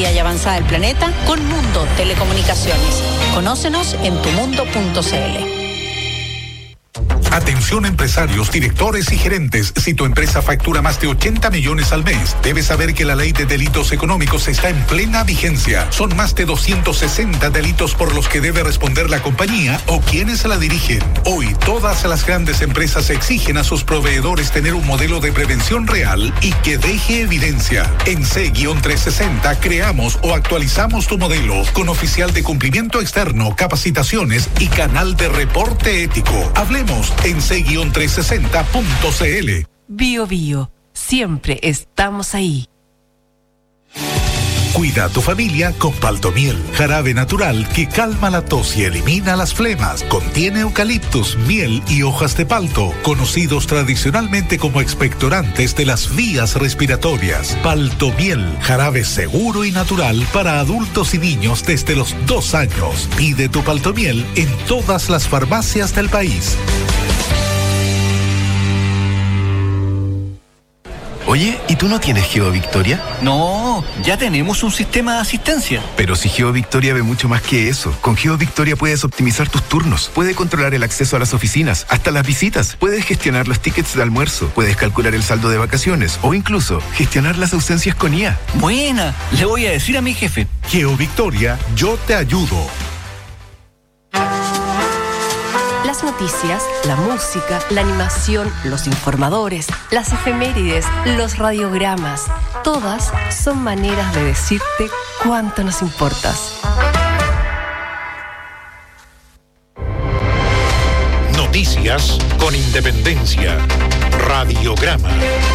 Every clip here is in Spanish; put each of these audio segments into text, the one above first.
y avanzada del planeta con Mundo Telecomunicaciones. Conócenos en tumundo.cl. Atención empresarios, directores y gerentes. Si tu empresa factura más de 80 millones al mes, debes saber que la ley de delitos económicos está en plena vigencia. Son más de 260 delitos por los que debe responder la compañía o quienes la dirigen. Hoy, todas las grandes empresas exigen a sus proveedores tener un modelo de prevención real y que deje evidencia. En C-360 creamos o actualizamos tu modelo con oficial de cumplimiento externo, capacitaciones y canal de reporte ético. Hablemos en c-360.cl. Bio Bio, siempre estamos ahí. Cuida a tu familia con Paltomiel, jarabe natural que calma la tos y elimina las flemas. Contiene eucaliptus, miel y hojas de palto, conocidos tradicionalmente como expectorantes de las vías respiratorias. Paltomiel, jarabe seguro y natural para adultos y niños desde los 2 años. Pide tu Paltomiel en todas las farmacias del país. Oye, ¿y tú no tienes GeoVictoria? No, ya tenemos un sistema de asistencia. Pero si GeoVictoria ve mucho más que eso. Con GeoVictoria puedes optimizar tus turnos, puedes controlar el acceso a las oficinas, hasta las visitas, puedes gestionar los tickets de almuerzo, puedes calcular el saldo de vacaciones o incluso gestionar las ausencias con IA. Buena, le voy a decir a mi jefe. GeoVictoria, yo te ayudo. Las noticias, la música, la animación, los informadores, las efemérides, los radiogramas, todas son maneras de decirte cuánto nos importas. Noticias con independencia. Radiograma.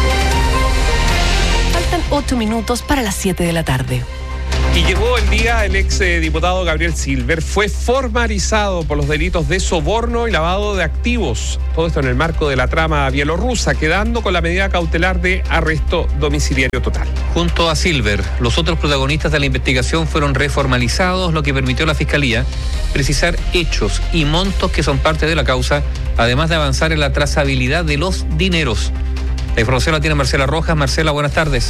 Faltan 8 minutos para las 7 de la tarde. Y llegó el día, el ex diputado Gabriel Silver fue formalizado por los delitos de soborno y lavado de activos. Todo esto en el marco de la trama bielorrusa, quedando con la medida cautelar de arresto domiciliario total. Junto a Silver, los otros protagonistas de la investigación fueron reformalizados, lo que permitió a la Fiscalía precisar hechos y montos que son parte de la causa, además de avanzar en la trazabilidad de los dineros. La información la tiene Marcela Rojas. Marcela, buenas tardes.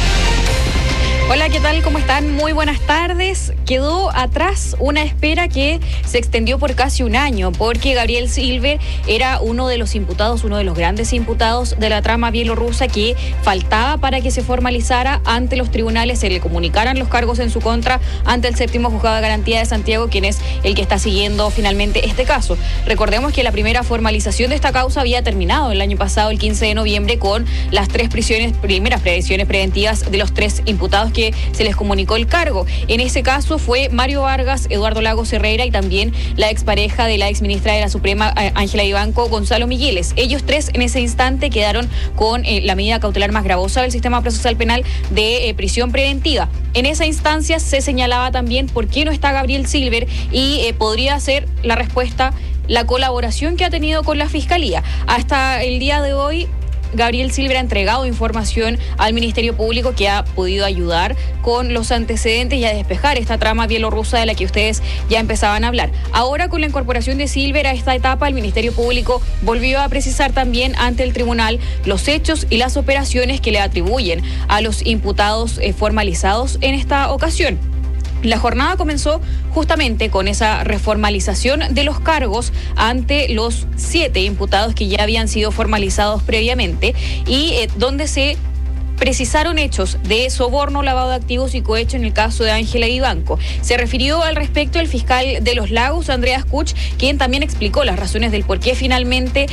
Hola, ¿qué tal? ¿Cómo están? Muy buenas tardes. Quedó atrás una espera que se extendió por casi un año, porque Gabriel Silver era uno de los imputados, uno de los grandes imputados de la trama bielorrusa que faltaba para que se formalizara ante los tribunales, se le comunicaran los cargos en su contra ante el 7º Juzgado de Garantía de Santiago, quien es el que está siguiendo finalmente este caso. Recordemos que la primera formalización de esta causa había terminado el año pasado, el 15 de noviembre, con las primeras prisiones preventivas de los 3 imputados que se les comunicó el cargo. En ese caso fue Mario Vargas, Eduardo Lagos Herrera y también la expareja de la exministra de la Suprema, Ángela Vivanco, Gonzalo Migueles. Ellos 3 en ese instante quedaron con la medida cautelar más gravosa del sistema procesal penal de prisión preventiva. En esa instancia se señalaba también por qué no está Gabriel Silver y podría ser la respuesta la colaboración que ha tenido con la Fiscalía. Hasta el día de hoy, Gabriel Silver ha entregado información al Ministerio Público que ha podido ayudar con los antecedentes y a despejar esta trama bielorrusa de la que ustedes ya empezaban a hablar. Ahora, con la incorporación de Silver a esta etapa, el Ministerio Público volvió a precisar también ante el tribunal los hechos y las operaciones que le atribuyen a los imputados formalizados en esta ocasión. La jornada comenzó justamente con esa reformalización de los cargos ante los 7 imputados que ya habían sido formalizados previamente y donde se precisaron hechos de soborno, lavado de activos y cohecho en el caso de Ángela Vivanco. Se refirió al respecto el fiscal de Los Lagos, Andreas Kuch, quien también explicó las razones del por qué finalmente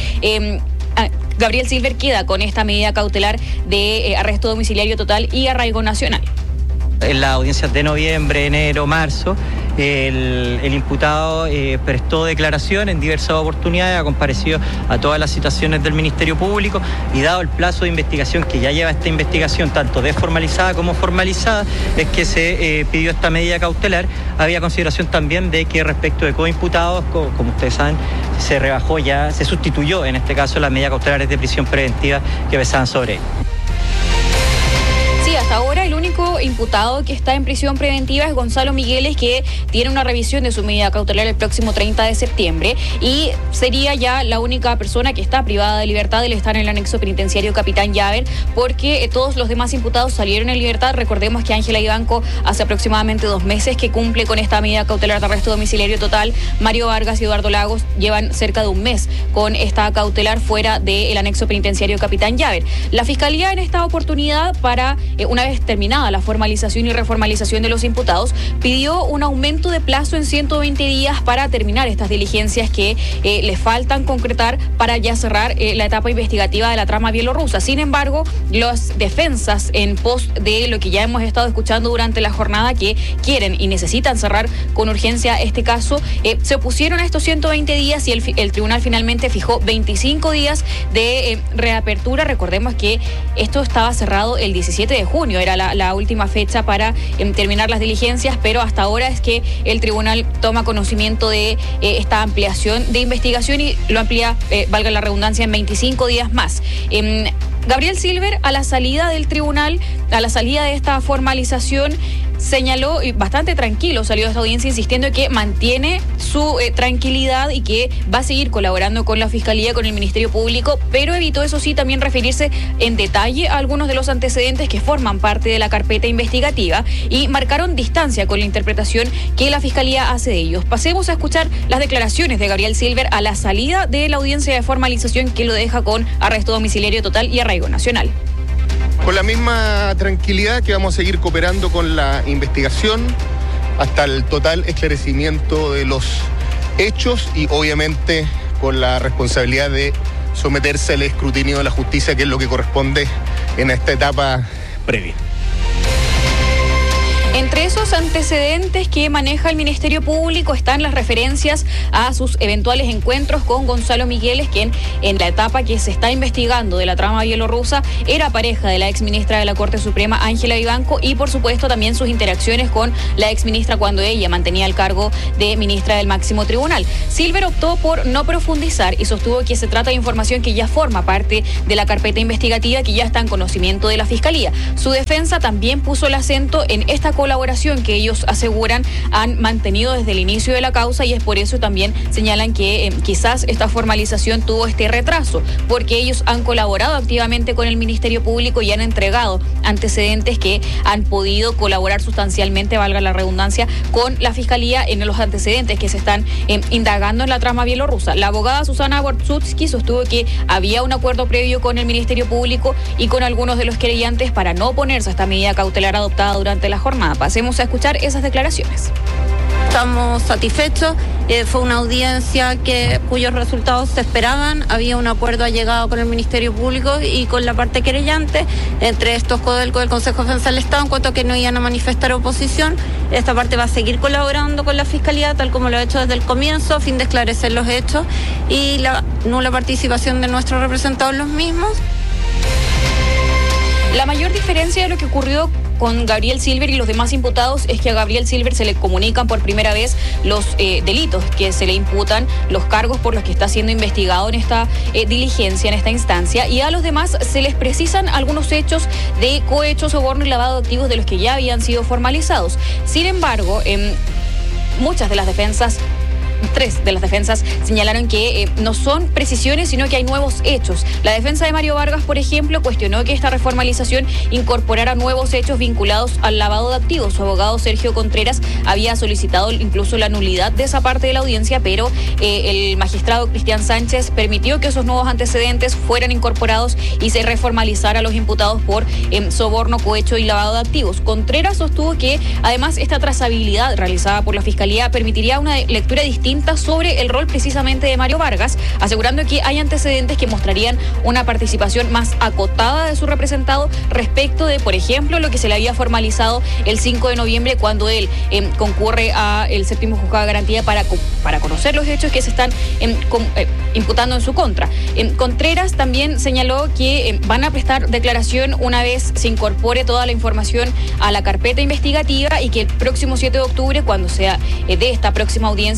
Gabriel Silver queda con esta medida cautelar de arresto domiciliario total y arraigo nacional. En las audiencias de noviembre, enero, marzo, el imputado prestó declaración en diversas oportunidades, ha comparecido a todas las citaciones del Ministerio Público y dado el plazo de investigación que ya lleva esta investigación, tanto desformalizada como formalizada, es que se pidió esta medida cautelar. Había consideración también de que respecto de coimputados, como ustedes saben, se rebajó ya, se sustituyó en este caso las medidas cautelares de prisión preventiva que pesaban sobre él. Sí, hasta ahora el único otro imputado que está en prisión preventiva es Gonzalo Migueles, que tiene una revisión de su medida cautelar el próximo 30 de septiembre y sería ya la única persona que está privada de libertad. Él está en el anexo penitenciario Capitán Llaver, porque todos los demás imputados salieron en libertad. Recordemos que Ángela Vivanco hace aproximadamente 2 meses que cumple con esta medida cautelar de arresto domiciliario total. Mario Vargas y Eduardo Lagos llevan cerca de un mes con esta cautelar fuera del anexo penitenciario Capitán Llaver. La Fiscalía en esta oportunidad, para una vez terminada la formalización y reformalización de los imputados, pidió un aumento de plazo en 120 días para terminar estas diligencias que les faltan concretar para ya cerrar la etapa investigativa de la trama bielorrusa. Sin embargo, las defensas en pos de lo que ya hemos estado escuchando durante la jornada, que quieren y necesitan cerrar con urgencia este caso, se opusieron a estos 120 días y el tribunal finalmente fijó 25 días de reapertura. Recordemos que esto estaba cerrado el 17 de junio, era la última fecha para terminar las diligencias, pero hasta ahora es que el tribunal toma conocimiento de esta ampliación de investigación y lo amplía, valga la redundancia, en 25 días más. Gabriel Silver, a la salida del tribunal, a la salida de esta formalización, señaló, y bastante tranquilo salió de esta audiencia, insistiendo en que mantiene su tranquilidad y que va a seguir colaborando con la Fiscalía, con el Ministerio Público, pero evitó, eso sí, también referirse en detalle a algunos de los antecedentes que forman parte de la carpeta investigativa y marcaron distancia con la interpretación que la Fiscalía hace de ellos. Pasemos a escuchar las declaraciones de Gabriel Silver a la salida de la audiencia de formalización, que lo deja con arresto domiciliario total y arraigo nacional. Con la misma tranquilidad que vamos a seguir cooperando con la investigación hasta el total esclarecimiento de los hechos y obviamente con la responsabilidad de someterse al escrutinio de la justicia, que es lo que corresponde en esta etapa previa. Entre esos antecedentes que maneja el Ministerio Público están las referencias a sus eventuales encuentros con Gonzalo Migueles, quien en la etapa que se está investigando de la trama bielorrusa era pareja de la exministra de la Corte Suprema, Ángela Vivanco, y por supuesto también sus interacciones con la exministra cuando ella mantenía el cargo de ministra del máximo tribunal. Silver optó por no profundizar y sostuvo que se trata de información que ya forma parte de la carpeta investigativa, que ya está en conocimiento de la Fiscalía. Su defensa también puso el acento en esta colaboración que ellos aseguran han mantenido desde el inicio de la causa, y es por eso también señalan que quizás esta formalización tuvo este retraso, porque ellos han colaborado activamente con el Ministerio Público y han entregado antecedentes que han podido colaborar sustancialmente, valga la redundancia, con la Fiscalía en los antecedentes que se están indagando en la trama bielorrusa. La abogada Susana Bortsutsky sostuvo que había un acuerdo previo con el Ministerio Público y con algunos de los querellantes para no oponerse a esta medida cautelar adoptada durante la jornada. Pasemos a escuchar esas declaraciones. Estamos satisfechos, fue una audiencia cuyos resultados se esperaban, había un acuerdo allegado con el Ministerio Público y con la parte querellante, entre estos Codelco del Consejo de Defensa del Estado, en cuanto a que no iban a manifestar oposición. Esta parte va a seguir colaborando con la Fiscalía, tal como lo ha hecho desde el comienzo, a fin de esclarecer los hechos y la nula participación de nuestros representados en los mismos. La mayor diferencia de lo que ocurrió con Gabriel Silver y los demás imputados es que a Gabriel Silver se le comunican por primera vez los delitos que se le imputan, los cargos por los que está siendo investigado en esta diligencia, en esta instancia, y a los demás se les precisan algunos hechos de cohecho, soborno y lavado de activos de los que ya habían sido formalizados. Sin embargo, muchas de las defensas, 3 de las defensas señalaron que no son precisiones, sino que hay nuevos hechos. La defensa de Mario Vargas, por ejemplo, cuestionó que esta reformalización incorporara nuevos hechos vinculados al lavado de activos. Su abogado Sergio Contreras había solicitado incluso la nulidad de esa parte de la audiencia, pero el magistrado Cristian Sánchez permitió que esos nuevos antecedentes fueran incorporados y se reformalizara a los imputados por soborno, cohecho y lavado de activos. Contreras sostuvo que además esta trazabilidad realizada por la Fiscalía permitiría una lectura distinta sobre el rol precisamente de Mario Vargas, asegurando que hay antecedentes que mostrarían una participación más acotada de su representado respecto de, por ejemplo, lo que se le había formalizado el 5 de noviembre cuando él concurre al 7º Juzgado de Garantía para conocer los hechos que se están imputando en su contra. Contreras también señaló que van a prestar declaración una vez se incorpore toda la información a la carpeta investigativa y que el próximo 7 de octubre, cuando sea de esta próxima audiencia de la trama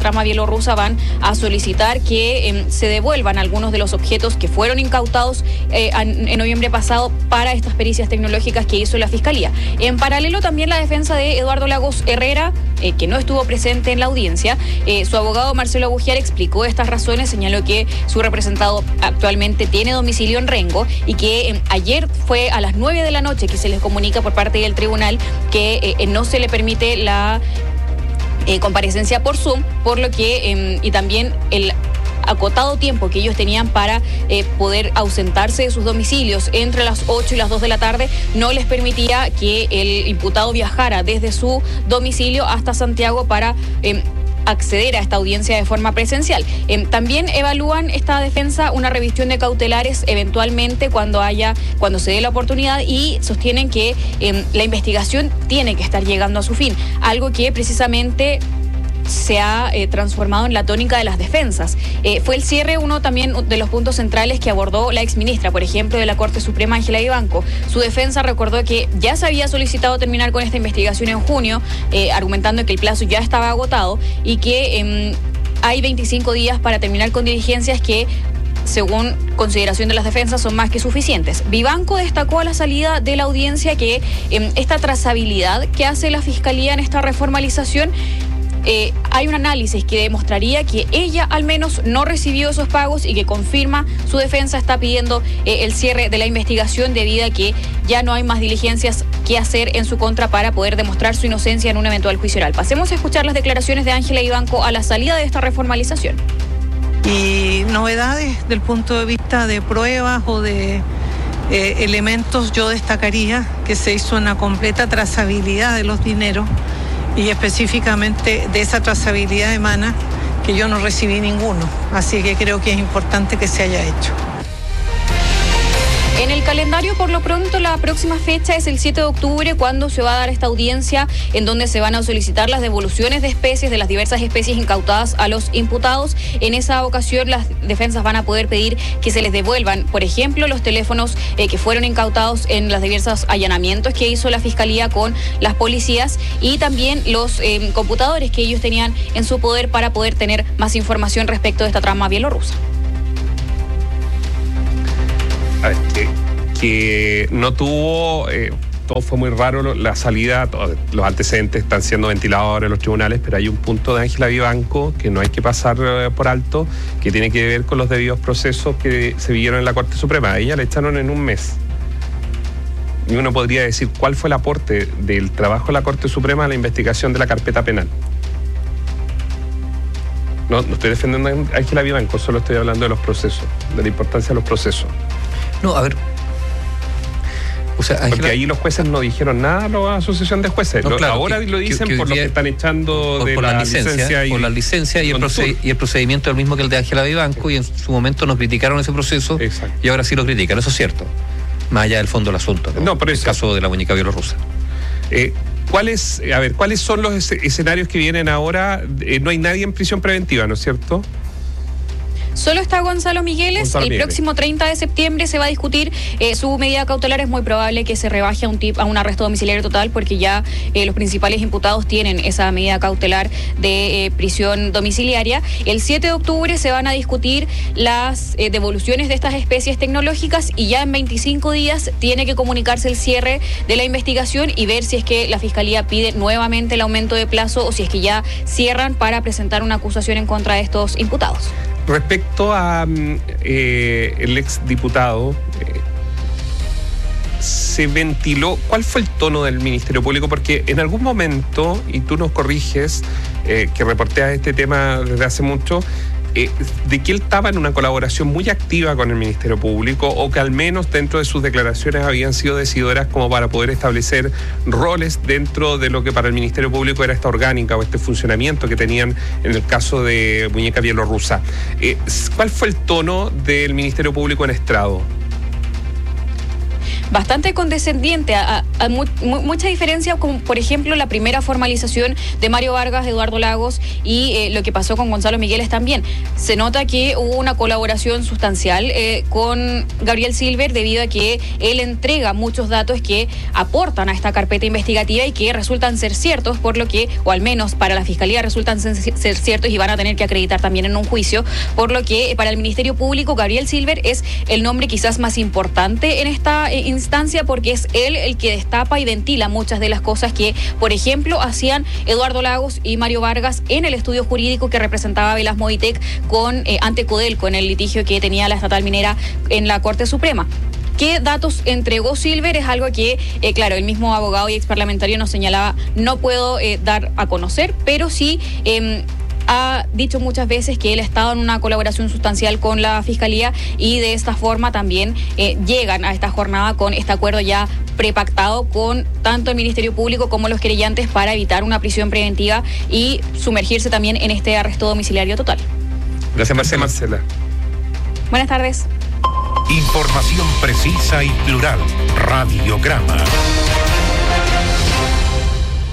trama bielorrusa van a solicitar que se devuelvan algunos de los objetos que fueron incautados en noviembre pasado para estas pericias tecnológicas que hizo la Fiscalía. En paralelo, también la defensa de Eduardo Lagos Herrera, que no estuvo presente en la audiencia, su abogado Marcelo Abugiar explicó estas razones, señaló que su representado actualmente tiene domicilio en Rengo y que ayer fue a las 9 de la noche que se les comunica por parte del tribunal que no se le permite la comparecencia por Zoom, por lo que y también el acotado tiempo que ellos tenían para poder ausentarse de sus domicilios entre las 8 y las 2 de la tarde no les permitía que el imputado viajara desde su domicilio hasta Santiago para acceder a esta audiencia de forma presencial. También evalúan esta defensa una revisión de cautelares eventualmente cuando se dé la oportunidad, y sostienen que la investigación tiene que estar llegando a su fin, algo que precisamente se ha transformado en la tónica de las defensas. Fue el cierre uno también de los puntos centrales que abordó la exministra, por ejemplo, de la Corte Suprema, Ángela Vivanco. Su defensa recordó que ya se había solicitado terminar con esta investigación en junio, argumentando que el plazo ya estaba agotado y que hay 25 días para terminar con diligencias que, según consideración de las defensas, son más que suficientes. Vivanco destacó a la salida de la audiencia que esta trazabilidad que hace la Fiscalía en esta reformalización, hay un análisis que demostraría que ella al menos no recibió esos pagos y que confirma su defensa está pidiendo el cierre de la investigación debido a que ya no hay más diligencias que hacer en su contra para poder demostrar su inocencia en un eventual juicio oral. Pasemos a escuchar las declaraciones de Ángela Vivanco a la salida de esta reformalización. Y novedades del punto de vista de pruebas o de elementos, yo destacaría que se hizo una completa trazabilidad de los dineros, y específicamente de esa trazabilidad emana que yo no recibí ninguno, así que creo que es importante que se haya hecho. En el calendario, por lo pronto, la próxima fecha es el 7 de octubre, cuando se va a dar esta audiencia en donde se van a solicitar las devoluciones de especies, de las diversas especies incautadas a los imputados. En esa ocasión, las defensas van a poder pedir que se les devuelvan, por ejemplo, los teléfonos que fueron incautados en los diversos allanamientos que hizo la Fiscalía con las policías, y también los computadores que ellos tenían en su poder para poder tener más información respecto de esta trama bielorrusa. Que no tuvo, todo fue muy raro, la salida, los antecedentes están siendo ventilados ahora en los tribunales, pero hay un punto de Ángela Vivanco que no hay que pasar por alto, que tiene que ver con los debidos procesos que se vieron en la Corte Suprema. A ella le echaron en un mes. Y uno podría decir cuál fue el aporte del trabajo de la Corte Suprema a la investigación de la carpeta penal. No estoy defendiendo a Ángela Vivanco, solo estoy hablando de los procesos, de la importancia de los procesos. No, a ver. O sea, porque ahí los jueces no dijeron nada a la asociación de jueces. No, claro, ahora lo dicen por lo que están echando de la licencia. Por la licencia y el procedimiento es el mismo que el de Ángela Vivanco, y en su momento nos criticaron ese proceso. Exacto. Y ahora sí lo critican, eso es cierto. Más allá del fondo del asunto, ¿no? Por el caso de la muñeca bielorrusa. ¿Cuáles son los escenarios que vienen ahora? No hay nadie en prisión preventiva, ¿no es cierto? Solo está Gonzalo Migueles. El próximo 30 de septiembre se va a discutir su medida cautelar. Es muy probable que se rebaje a un arresto domiciliario total, porque ya los principales imputados tienen esa medida cautelar de prisión domiciliaria. El 7 de octubre se van a discutir las devoluciones de estas especies tecnológicas, y ya en 25 días tiene que comunicarse el cierre de la investigación y ver si es que la Fiscalía pide nuevamente el aumento de plazo o si es que ya cierran para presentar una acusación en contra de estos imputados. Respecto a el exdiputado, se ventiló, ¿cuál fue el tono del Ministerio Público? Porque en algún momento, y tú nos corriges, que reporteas este tema desde hace mucho, de que él estaba en una colaboración muy activa con el Ministerio Público, o que al menos dentro de sus declaraciones habían sido decidoras como para poder establecer roles dentro de lo que para el Ministerio Público era esta orgánica o este funcionamiento que tenían en el caso de muñeca bielorrusa. ¿Cuál fue el tono del Ministerio Público en estrado? bastante condescendiente, mucha diferencia con, por ejemplo, la primera formalización de Mario Vargas, Eduardo Lagos y lo que pasó con Gonzalo Migueles también. Se nota que hubo una colaboración sustancial con Gabriel Silver debido a que él entrega muchos datos que aportan a esta carpeta investigativa y que resultan ser ciertos, por lo que, o al menos para la Fiscalía resultan ser ciertos y van a tener que acreditar también en un juicio, por lo que para el Ministerio Público Gabriel Silver es el nombre quizás más importante en esta instancia, porque es él el que destapa y ventila muchas de las cosas que, por ejemplo, hacían Eduardo Lagos y Mario Vargas en el estudio jurídico que representaba Velas Movitec ante Codelco en el litigio que tenía la estatal minera en la Corte Suprema. ¿Qué datos entregó Silver? Es algo que, claro, el mismo abogado y exparlamentario nos señalaba, no puedo dar a conocer, pero sí ha dicho muchas veces que él ha estado en una colaboración sustancial con la Fiscalía y de esta forma también llegan a esta jornada con este acuerdo ya prepactado con tanto el Ministerio Público como los querellantes para evitar una prisión preventiva y sumergirse también en este arresto domiciliario total. Gracias, Marcela. Buenas tardes. Información precisa y plural. Radiograma.